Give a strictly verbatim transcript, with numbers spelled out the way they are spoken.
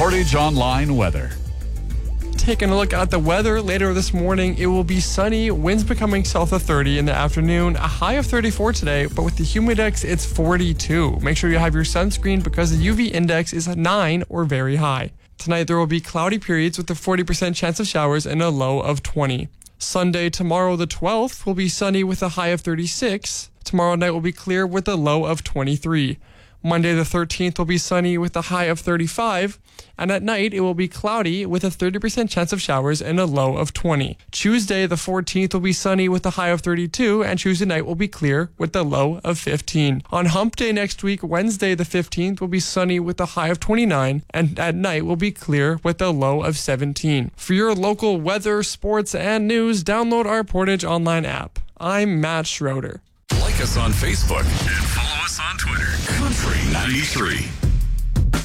Portage Online weather. Taking a look at the weather later this morning, it will be sunny, winds becoming south of thirty in the afternoon, a high of thirty-four today, but with the humidex, it's forty-two. Make sure you have your sunscreen because the U V index is nine or very high. Tonight, there will be cloudy periods with a forty percent chance of showers and a low of twenty. Sunday, tomorrow the twelfth, will be sunny with a high of thirty-six. Tomorrow night will be clear with a low of twenty-three. Monday the thirteenth will be sunny with a high of thirty-five, and at night it will be cloudy with a thirty percent chance of showers and a low of twenty. Tuesday the fourteenth will be sunny with a high of thirty-two, and Tuesday night will be clear with a low of fifteen. On Hump Day next week, Wednesday the fifteenth will be sunny with a high of twenty-nine, and at night will be clear with a low of seventeen. For your local weather, sports, and news, download our Portage Online app. I'm Matt Schroeder. Like us on Facebook and follow us on Twitter. Country ninety-three.